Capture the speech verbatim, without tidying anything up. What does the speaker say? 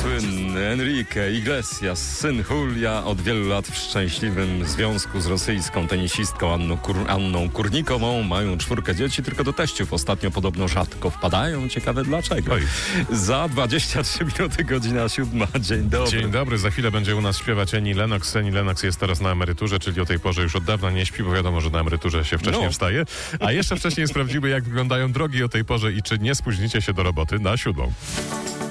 słynny Enrique Iglesias, syn Julia, od wielu lat w szczęśliwym związku z rosyjską tenisistką Anną, Kur- Anną Kurnikową. Mają czwórkę dzieci, tylko do teściów ostatnio podobno rzadko wpadają. Ciekawe dlaczego. Oj. Za dwadzieścia trzy minuty, godzina siódma. Dzień dobry. Dzień dobry, za chwilę będzie u nas śpiewać Annie Lennox. Annie Lennox jest teraz na emeryturze, czyli o tej porze już od dawna nie śpi, bo wiadomo, że na emeryturze się wcześniej No. wstaje. A jeszcze wcześniej sprawdzimy, jak wyglądają drogi o tej porze i czy nie spóźnicie się do roboty na siódmą.